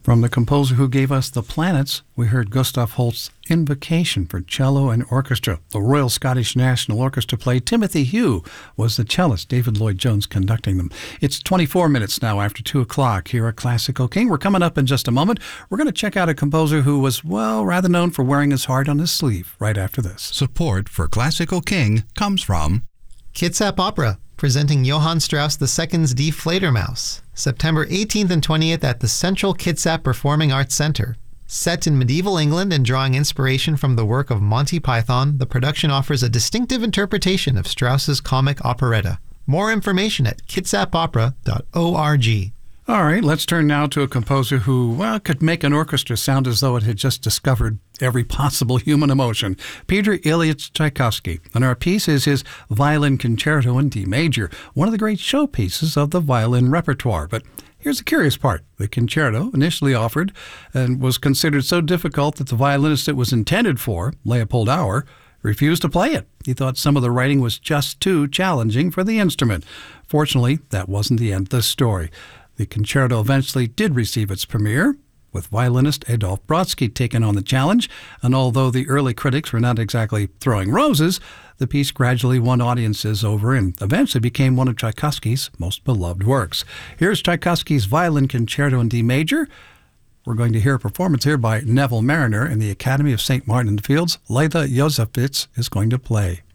From the composer who gave us The Planets, we heard Gustav Holst's Invocation for cello and orchestra. The Royal Scottish National Orchestra played. Timothy Hugh was the cellist, David Lloyd-Jones conducting them. It's 24 minutes now after 2 o'clock here at Classical King. We're coming up in just a moment. We're going to check out a composer who was, rather known for wearing his heart on his sleeve right after this. Support for Classical King comes from Kitsap Opera, presenting Johann Strauss II's Die Fledermaus, September 18th and 20th at the Central Kitsap Performing Arts Center. Set in medieval England and drawing inspiration from the work of Monty Python, the production offers a distinctive interpretation of Strauss's comic operetta. More information at kitsapopera.org. All right, let's turn now to a composer who, could make an orchestra sound as though it had just discovered every possible human emotion. Peter Ilyich Tchaikovsky. And our piece is his Violin Concerto in D major, one of the great showpieces of the violin repertoire. But here's the curious part. The concerto, initially offered and was considered so difficult that the violinist it was intended for, Leopold Auer, refused to play it. He thought some of the writing was just too challenging for the instrument. Fortunately, that wasn't the end of the story. The concerto eventually did receive its premiere, with violinist Adolf Brodsky taking on the challenge, and although the early critics were not exactly throwing roses, the piece gradually won audiences over and eventually became one of Tchaikovsky's most beloved works. Here's Tchaikovsky's Violin Concerto in D major. We're going to hear a performance here by Neville Marriner, and the Academy of St. Martin in the Fields. Leila Yosefovitz is going to play.